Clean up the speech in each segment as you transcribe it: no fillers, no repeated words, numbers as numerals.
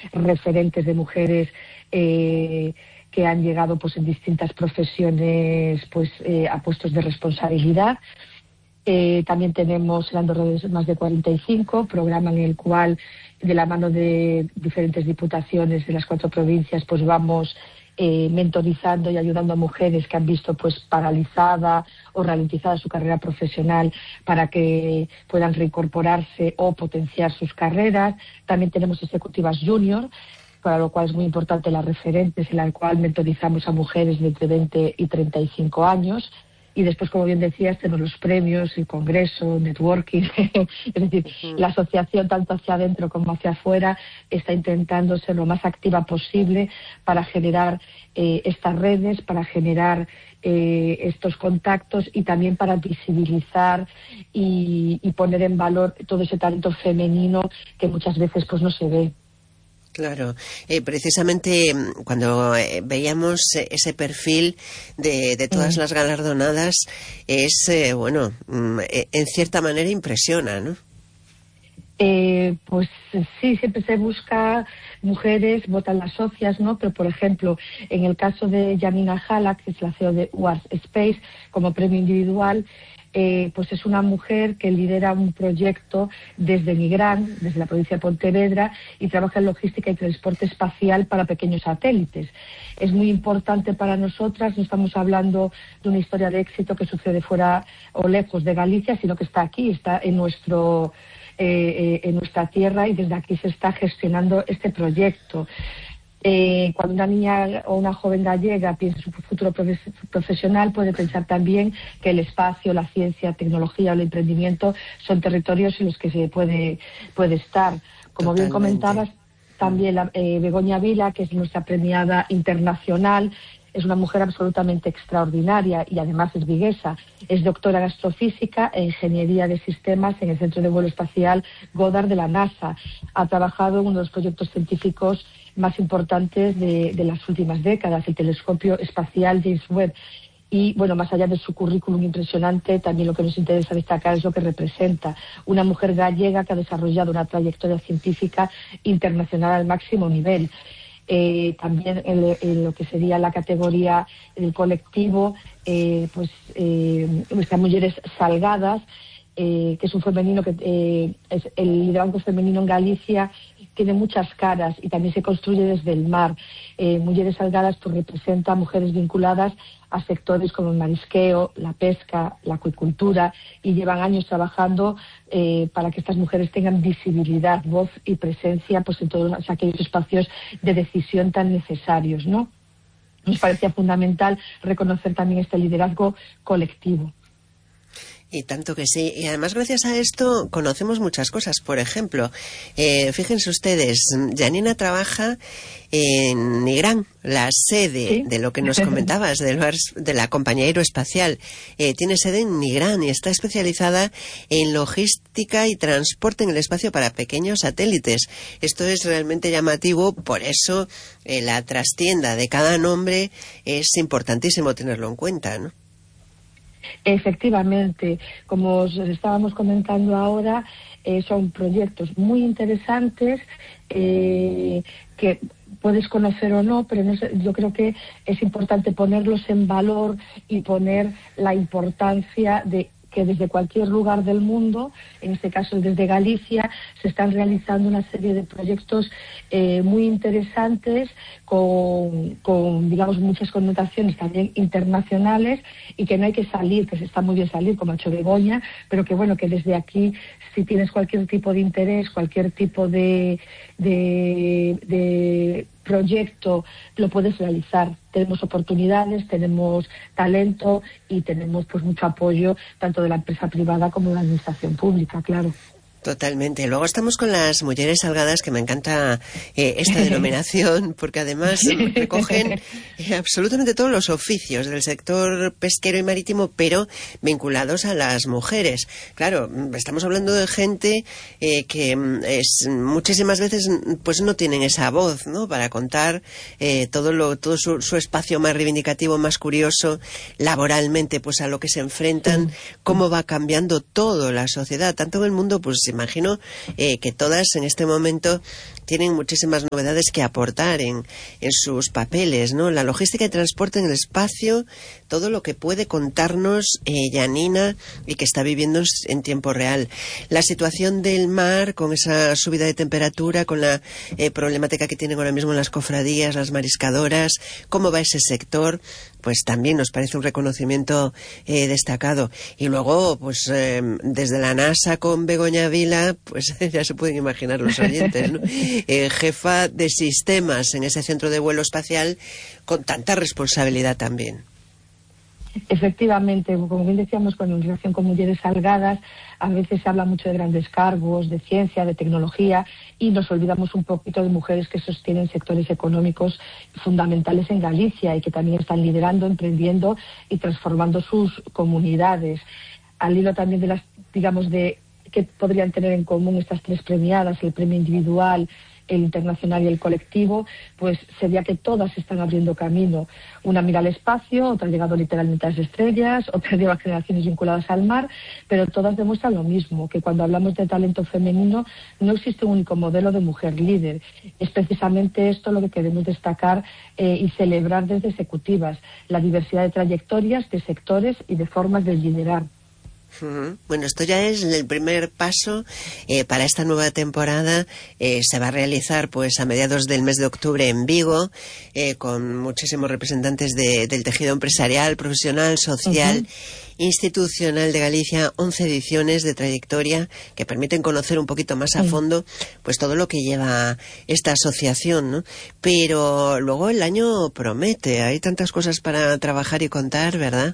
referentes de mujeres que han llegado pues en distintas profesiones pues a puestos de responsabilidad. También tenemos el Andorra Más de 45, programa en el cual, de la mano de diferentes diputaciones de las 4 provincias, pues vamos mentorizando y ayudando a mujeres que han visto pues paralizada o ralentizada su carrera profesional para que puedan reincorporarse o potenciar sus carreras. También tenemos ejecutivas junior, para lo cual es muy importante las referentes, en la cual mentorizamos a mujeres de entre 20 y 35 años. Y después, como bien decías, tenemos los premios, el congreso, networking. Es decir, la asociación, tanto hacia adentro como hacia afuera, está intentando ser lo más activa posible para generar estas redes, para generar estos contactos y también para visibilizar y poner en valor todo ese talento femenino que muchas veces pues no se ve. Claro, precisamente cuando veíamos ese perfil de todas las galardonadas, es, en cierta manera impresiona, ¿no? Pues sí, siempre se busca mujeres, votan las socias, ¿no? Pero, por ejemplo, en el caso de Janina Halak, que es la CEO de UARS Space, como premio individual, pues es una mujer que lidera un proyecto desde Nigrán, desde la provincia de Pontevedra, y trabaja en logística y transporte espacial para pequeños satélites. Es muy importante para nosotras, no estamos hablando de una historia de éxito que sucede fuera o lejos de Galicia, sino que está aquí, está en nuestra tierra, y desde aquí se está gestionando este proyecto. Cuando una niña o una joven gallega piensa en su futuro profesional, puede pensar también que el espacio, la ciencia, tecnología o el emprendimiento son territorios en los que se puede estar. Como bien comentabas, también Begoña Vila, que es nuestra premiada internacional, es una mujer absolutamente extraordinaria y además es viguesa. Es doctora en astrofísica e ingeniería de sistemas en el Centro de Vuelo Espacial Goddard de la NASA. Ha trabajado en uno de los proyectos científicos más importantes de las últimas décadas, el telescopio espacial James Webb. Y, bueno, más allá de su currículum impresionante, también lo que nos interesa destacar es lo que representa. Una mujer gallega que ha desarrollado una trayectoria científica internacional al máximo nivel. También en lo que sería la categoría del colectivo, nuestras mujeres salgadas, que es un femenino que es el liderazgo femenino en Galicia, tiene muchas caras y también se construye desde el mar. Mujeres Salgadas pues representa a mujeres vinculadas a sectores como el marisqueo, la pesca, la acuicultura, y llevan años trabajando para que estas mujeres tengan visibilidad, voz y presencia pues en todos aquellos espacios de decisión tan necesarios, ¿no? Nos parecía fundamental reconocer también este liderazgo colectivo. Y tanto que sí. Y además, gracias a esto, conocemos muchas cosas. Por ejemplo, fíjense ustedes, Janina trabaja en Nigrán, la sede de lo que nos comentabas, de la compañía aeroespacial. Tiene sede en Nigrán y está especializada en logística y transporte en el espacio para pequeños satélites. Esto es realmente llamativo, por eso la trastienda de cada nombre es importantísimo tenerlo en cuenta, ¿no? Efectivamente, como os estábamos comentando ahora, son proyectos muy interesantes que puedes conocer o no, pero yo creo que es importante ponerlos en valor y poner la importancia de que desde cualquier lugar del mundo, en este caso desde Galicia, se están realizando una serie de proyectos muy interesantes con, digamos, muchas connotaciones también internacionales, y que no hay que salir, que está muy bien salir, como ha hecho Begoña, pero que bueno, que desde aquí, si tienes cualquier tipo de interés, cualquier tipo de proyecto, lo puedes realizar. Tenemos oportunidades, tenemos talento y tenemos pues mucho apoyo tanto de la empresa privada como de la administración pública, claro. Totalmente. Luego estamos con las mujeres salgadas, que me encanta esta denominación, porque además recogen absolutamente todos los oficios del sector pesquero y marítimo, pero vinculados a las mujeres. Claro, estamos hablando de gente que muchísimas veces pues no tienen esa voz, ¿no?, para contar todo su espacio más reivindicativo, más curioso, laboralmente, pues a lo que se enfrentan, cómo va cambiando toda la sociedad, tanto en el mundo, pues imagino que todas en este momento tienen muchísimas novedades que aportar en sus papeles, ¿no? La logística y transporte en el espacio, todo lo que puede contarnos Janina y que está viviendo en tiempo real. La situación del mar con esa subida de temperatura, con la problemática que tienen ahora mismo las cofradías, las mariscadoras, cómo va ese sector, pues también nos parece un reconocimiento destacado. Y luego, pues desde la NASA con Begoña Vila, pues ya se pueden imaginar los oyentes, ¿no? Jefa de sistemas en ese centro de vuelo espacial con tanta responsabilidad también. Efectivamente, como bien decíamos, en relación con mujeres salgadas, a veces se habla mucho de grandes cargos, de ciencia, de tecnología, y nos olvidamos un poquito de mujeres que sostienen sectores económicos fundamentales en Galicia y que también están liderando, emprendiendo y transformando sus comunidades. Al hilo también de las, digamos, de qué podrían tener en común estas tres premiadas, el premio individual, el internacional y el colectivo, pues sería que todas están abriendo camino. Una mira al espacio, otra ha llegado literalmente a las estrellas, otra lleva generaciones vinculadas al mar, pero todas demuestran lo mismo, que cuando hablamos de talento femenino no existe un único modelo de mujer líder. Es precisamente esto lo que queremos destacar y celebrar desde Ejecutivas, la diversidad de trayectorias, de sectores y de formas de liderar. Bueno, esto ya es el primer paso para esta nueva temporada. Se va a realizar pues a mediados del mes de octubre en Vigo, con muchísimos representantes del tejido empresarial, profesional, social, institucional de Galicia, 11 ediciones de trayectoria que permiten conocer un poquito más a fondo pues todo lo que lleva esta asociación, ¿no? Pero luego el año promete, hay tantas cosas para trabajar y contar, ¿verdad?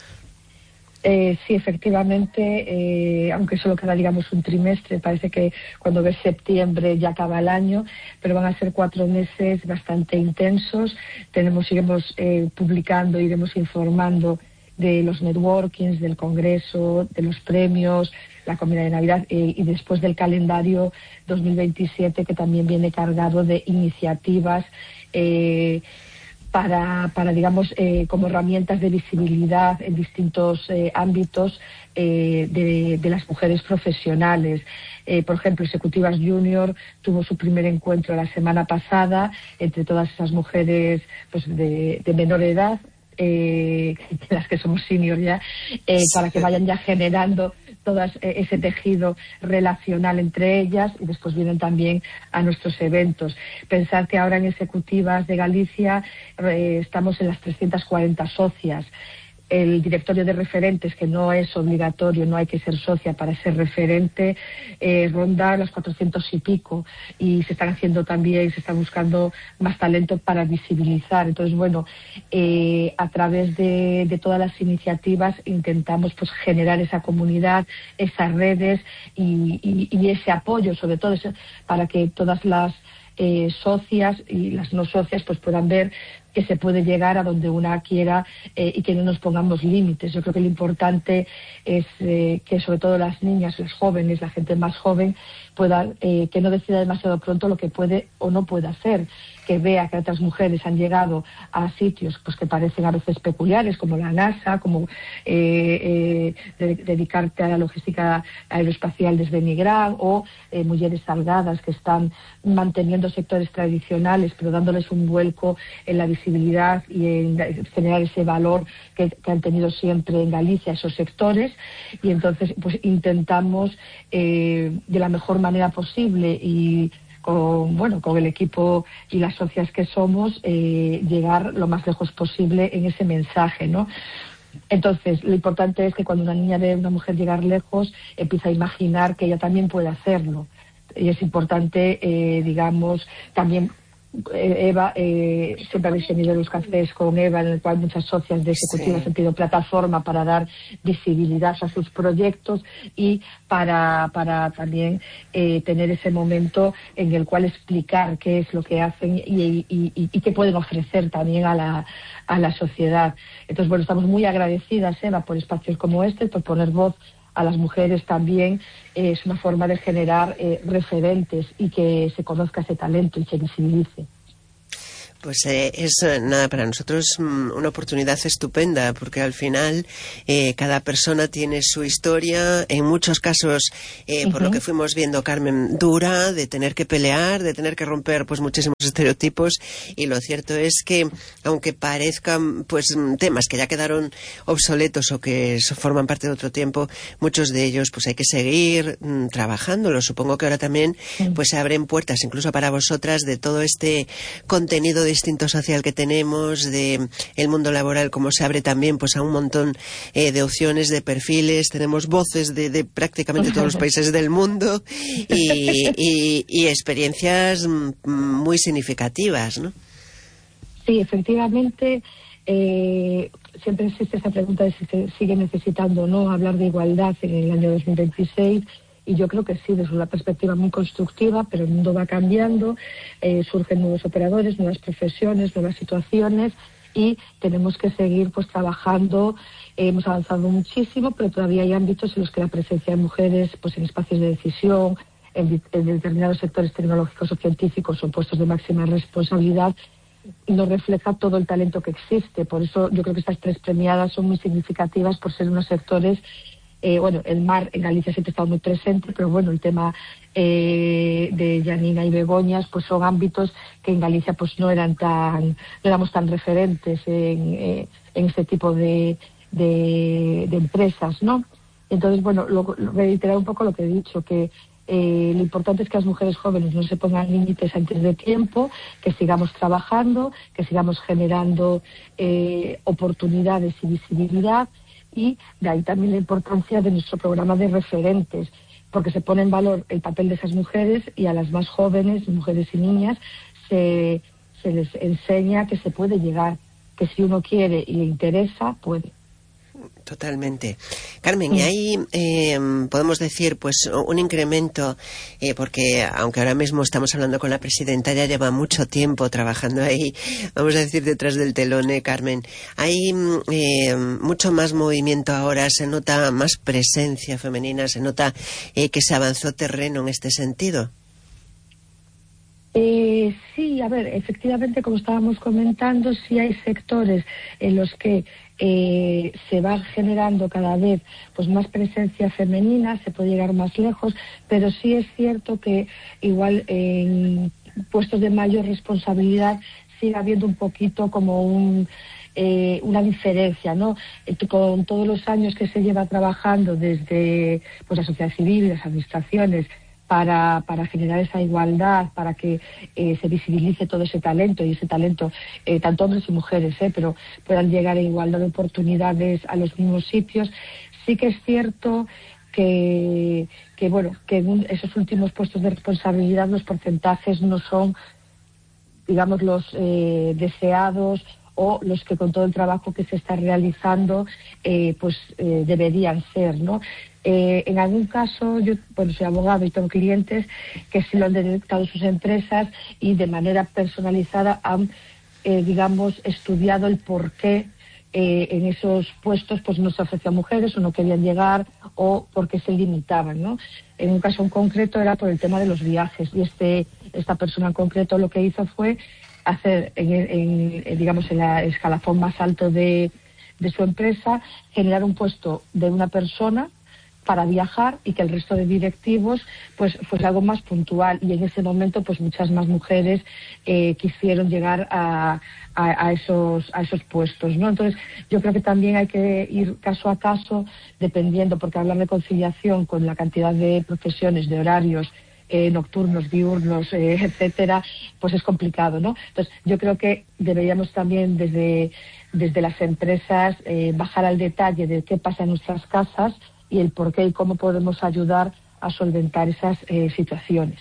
Sí, efectivamente, aunque solo queda, digamos, un trimestre, parece que cuando ves septiembre ya acaba el año, pero van a ser 4 meses bastante intensos. Iremos publicando, iremos informando de los networkings, del congreso, de los premios, la comida de Navidad y después del calendario 2027, que también viene cargado de iniciativas para digamos, como herramientas de visibilidad en distintos ámbitos de las mujeres profesionales. Por ejemplo, Ejecutivas Junior tuvo su primer encuentro la semana pasada entre todas esas mujeres pues de menor edad, las que somos senior ya, para que vayan ya generando todo ese tejido relacional entre ellas, y después vienen también a nuestros eventos. Pensar que ahora en Ejecutivas de Galicia estamos en las 340 socias. El directorio de referentes, que no es obligatorio, no hay que ser socia para ser referente, ronda los 400 y pico, y se están haciendo también, se está buscando más talento para visibilizar. Entonces, bueno, a través de todas las iniciativas intentamos pues generar esa comunidad, esas redes y ese apoyo, sobre todo para que todas las socias y las no socias pues puedan ver que se puede llegar a donde una quiera y que no nos pongamos límites. Yo creo que lo importante es que sobre todo las niñas, los jóvenes, la gente más joven pueda que no decida demasiado pronto lo que puede o no puede hacer, que vea que otras mujeres han llegado a sitios pues que parecen a veces peculiares, como la NASA, como dedicarte a la logística aeroespacial desde Nigrán, o mujeres salgadas que están manteniendo sectores tradicionales pero dándoles un vuelco en la visibilidad y en generar ese valor que han tenido siempre en Galicia esos sectores. Y entonces pues intentamos de la mejor manera posible y con el equipo y las socias que somos, llegar lo más lejos posible en ese mensaje, ¿no? Entonces, lo importante es que cuando una niña ve a una mujer llegar lejos, empieza a imaginar que ella también puede hacerlo. Y es importante, digamos, también Eva, siempre habéis tenido los cafés con Eva, en el cual muchas socias de Ejecutivas han pedido plataforma para dar visibilidad a sus proyectos y para también tener ese momento en el cual explicar qué es lo que hacen y qué pueden ofrecer también a la sociedad. Entonces, bueno, estamos muy agradecidas, Eva, por espacios como este, por poner voz a las mujeres también. Es una forma de generar referentes y que se conozca ese talento y se visibilice. Pues nada, para nosotros una oportunidad estupenda, porque al final cada persona tiene su historia, en muchos casos, por lo que fuimos viendo, Carmen, dura, de tener que pelear, de tener que romper pues muchísimos estereotipos, y lo cierto es que, aunque parezcan pues temas que ya quedaron obsoletos o que forman parte de otro tiempo, muchos de ellos pues hay que seguir trabajándolos. Supongo que ahora también pues se abren puertas, incluso para vosotras, de todo este contenido distinto social que tenemos, de el mundo laboral, como se abre también pues a un montón de opciones, de perfiles. Tenemos voces de prácticamente todos los países del mundo y experiencias muy significativas, ¿no? Sí, efectivamente, siempre existe esa pregunta de si se sigue necesitando o no hablar de igualdad en el año 2026. Y yo creo que sí, desde una perspectiva muy constructiva, pero el mundo va cambiando, surgen nuevos operadores, nuevas profesiones, nuevas situaciones, y tenemos que seguir pues trabajando. Hemos avanzado muchísimo, pero todavía hay ámbitos en los que la presencia de mujeres pues en espacios de decisión, en determinados sectores tecnológicos o científicos o puestos de máxima responsabilidad, no refleja todo el talento que existe. Por eso yo creo que estas 3 premiadas son muy significativas por ser unos sectores. El mar en Galicia siempre ha estado muy presente, pero bueno, el tema de Janina y Begoñas pues son ámbitos que en Galicia pues no éramos tan referentes en este tipo de empresas, ¿no? Entonces, bueno, reiterar un poco lo que he dicho, que lo importante es que las mujeres jóvenes no se pongan límites antes de tiempo, que sigamos trabajando, que sigamos generando oportunidades y visibilidad. Y de ahí también la importancia de nuestro programa de referentes, porque se pone en valor el papel de esas mujeres, y a las más jóvenes, mujeres y niñas, se les enseña que se puede llegar, que si uno quiere y le interesa, puede. Totalmente. Carmen, y ahí podemos decir pues un incremento, porque aunque ahora mismo estamos hablando con la presidenta, ya lleva mucho tiempo trabajando ahí, vamos a decir, detrás del telón, Carmen. Hay mucho más movimiento ahora, se nota más presencia femenina, se nota que se avanzó terreno en este sentido. Sí, a ver, efectivamente, como estábamos comentando, sí hay sectores en los que se va generando cada vez pues más presencia femenina, se puede llegar más lejos, pero sí es cierto que igual en puestos de mayor responsabilidad sigue habiendo un poquito como una diferencia, ¿no? Con todos los años que se lleva trabajando desde pues la sociedad civil, las administraciones, para generar esa igualdad, para que se visibilice todo ese talento, y ese talento, tanto hombres y mujeres, pero puedan llegar en igualdad de oportunidades a los mismos sitios. Sí que es cierto que en esos últimos puestos de responsabilidad los porcentajes no son, digamos, los deseados, o los que con todo el trabajo que se está realizando deberían ser, ¿no? En algún caso, yo soy abogado y tengo clientes que sí lo han detectado sus empresas, y de manera personalizada han, estudiado el por qué en esos puestos pues no se ofrecía a mujeres, o no querían llegar, o por qué se limitaban, ¿no? En un caso en concreto era por el tema de los viajes, y esta persona en concreto lo que hizo fue hacer en la escalafón más alto de su empresa, generar un puesto de una persona para viajar, y que el resto de directivos pues fuese algo más puntual, y en ese momento pues muchas más mujeres quisieron llegar a esos puestos, ¿no? Entonces yo creo que también hay que ir caso a caso, dependiendo, porque hablar de conciliación con la cantidad de profesiones, de horarios nocturnos, diurnos, etcétera, pues es complicado, ¿no? Entonces yo creo que deberíamos también desde las empresas bajar al detalle de qué pasa en nuestras casas, y el por qué y cómo podemos ayudar a solventar esas situaciones.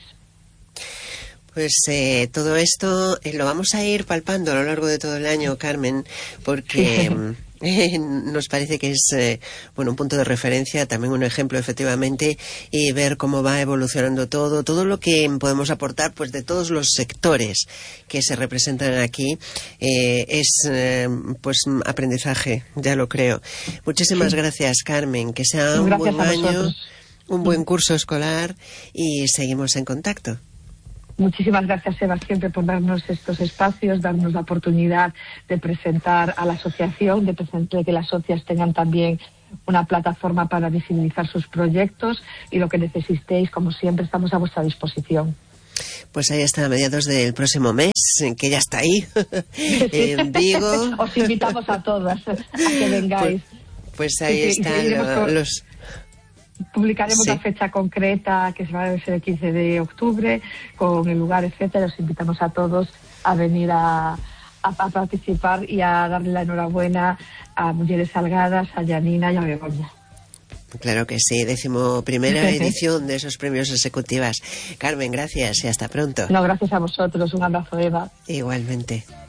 Pues todo esto lo vamos a ir palpando a lo largo de todo el año, Carmen, porque nos parece que es un punto de referencia, también un ejemplo, efectivamente, y ver cómo va evolucionando todo lo que podemos aportar pues de todos los sectores que se representan aquí, es aprendizaje, ya lo creo. Muchísimas gracias, Carmen, que sea un buen año, un buen curso escolar, y seguimos en contacto. Muchísimas gracias, Eva, siempre por darnos estos espacios, darnos la oportunidad de presentar a la asociación, de que las socias tengan también una plataforma para visibilizar sus proyectos, y lo que necesitéis, como siempre, estamos a vuestra disposición. Pues ahí está, a mediados del próximo mes, que ya está ahí, en Vigo. Os invitamos a todas a que vengáis. Pues ahí están los... Publicaremos la fecha concreta, que va a ser el 15 de octubre, con el lugar, etcétera. Os invitamos a todos a venir a participar y a darle la enhorabuena a Mujeres Salgadas, a Janina y a Begoña. Claro que sí, 11ª edición de esos premios ejecutivas. Carmen, gracias y hasta pronto. No, gracias a vosotros. Un abrazo, Eva. Igualmente.